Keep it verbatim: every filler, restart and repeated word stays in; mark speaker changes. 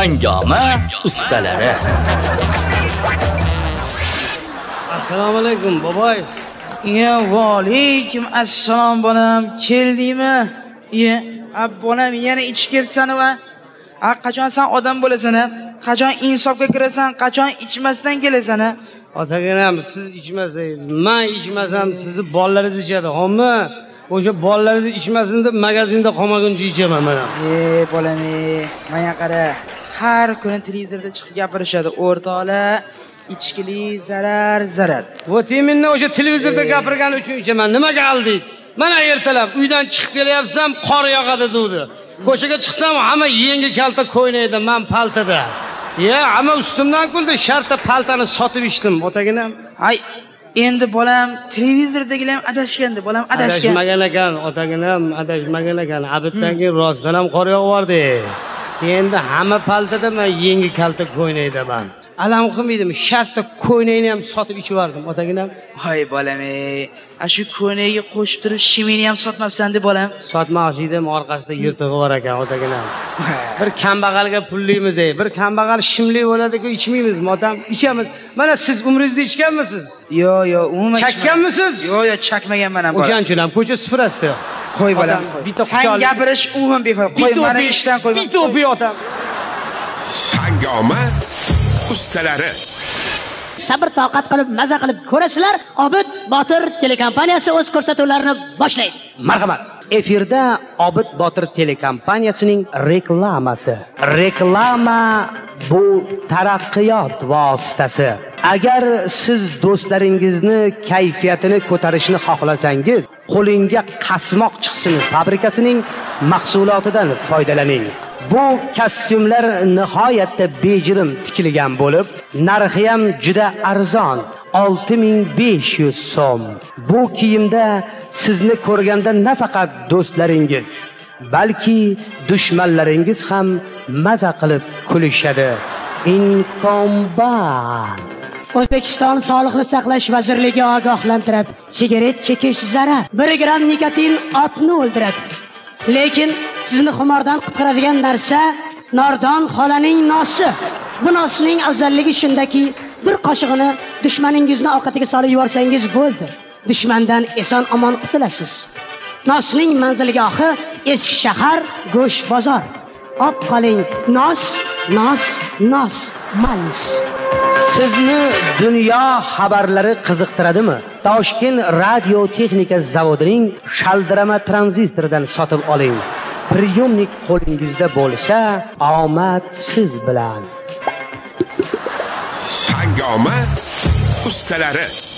Speaker 1: Sangoma ustalari.
Speaker 2: Assalomu alaykum, boboy.
Speaker 3: Ya, va alaykum assalom bolam. Keldingmi? Ye, ab bolam yana ichib kelibsan va a qachon sen odam bo'lasan? Qachon insofga kirasan? Qachon ichmasdan kelasan?
Speaker 2: Otaganam, siz ichmasangiz, men ichmasam, sizni bolalaringiz ichadi. Xo'pmi? O'sha bolalaringiz ichmasin deb magazinda qolmaguncha ichaman men.
Speaker 3: Ey bolam, mana qara. Har kuni televizorda chiqib gapirishadi. O'rtoqlar, ichkili zarar, zarar.
Speaker 2: Va teminni o'sha televizorda gapirgani uchun ichaman. Nimaga aldingiz? Mana ertalab uydan chiqib kelyapsam, qor yog'adi dedi. Ko'chaga chiqsam, hamma yengi kalta ko'ynaydi, men paltada. Ya, hamma ustimdan kuldi, shartta paltani sotib ichdim, otaginam.
Speaker 3: Ay, endi bolam televizordagilar ham adashgandi, bolam adashgan.
Speaker 2: Adashmagan ekan, otaginam, adashmagan ekan. Abitdan keyin rostdan ham qor yog'ardi. Endi hamma paltada men yengi kalta ko'ynaydi men. Alam qilmaydimi? Shartta ko'ynayni ham sotib ichib yubordim, otaginam.
Speaker 3: Hoy bolam, a shu ko'ynayga qo'shib turib shimini ham sotmabsan deb bolam.
Speaker 2: Sotmoqchi edim, orqasida yirtig'i bor ekan, otaginam. Bir kambag'alga pullimiz, ey, bir kambag'al shimli bo'ladi-ku, ichmaymiz, motam, ichamiz. Mana siz umringizda ichganmisiz?
Speaker 3: Yo, yo, umuman
Speaker 2: chakkanmisiz?
Speaker 3: Yo, yo, chakmaganman ham.
Speaker 2: O'shancha ham ko'cha sipirasida.
Speaker 3: Qo'y bolam, bitta quchoq gapirish umuman befoyda. Qo'y, meni ishdan qo'y.
Speaker 2: Bitta o'pi otam.
Speaker 4: Sangoma ustalari.
Speaker 5: Sabr toqat qilib maza qilib ko'rasizlar. Obid Botir telekompaniyasi o'z ko'rsatuvlarini boshlaydi.
Speaker 2: Marhamat. Efirda Obid Botir telekompaniyasining reklamasi. Reklama bu taraqqiyot vositasi. Agar siz do'stlaringizni kayfiyatini ko'tarishni xohlasangiz, qo'lingga qasmoq chiqsin fabrikasining mahsulotidan foydalaning. Bu kostyumlar nihoyatda bejirim tikilgan bo'lib, narxi ham juda arzon, olti ming besh yuz so'm. Bu kiyimda sizni ko'rganda nafaqat do'stlaringiz, balki dushmanlaringiz ham maza qilib kulishadi. Inkomban.
Speaker 5: O'zbekiston Sog'liqni saqlash vazirligi ogohlantiradi. Sigaret chekish zarar. bir gramm nikotin otni o'ldiradi. Lekin sizni xumordan qutqaradigan narsa Nordon xolaning nosi. Bu nosning afzalligi shundaki, bir qoshiqni dushmaningizni ovqatiga solib yuborsangiz bo'ldi. Dushmandan eson omon qutulasiz. Nosning manzilgohi eski shahar, go'sht bozor. Ob qoling, nos, nos, nos, Mayis.
Speaker 2: Sizni dunyo xabarlari qiziqtiradimi? Toshkent radio texnika zavodining shaldirama tranzistoridan sotib oling. Priyomnik qo'lingizda bo'lsa, omad siz bilan.
Speaker 4: Sangoma ustalari.